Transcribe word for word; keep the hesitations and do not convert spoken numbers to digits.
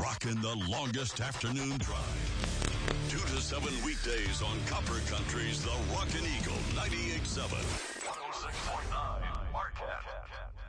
rocking the longest afternoon drive. Two to seven weekdays on Copper Country's The Rockin' Eagle ninety-eight point seven.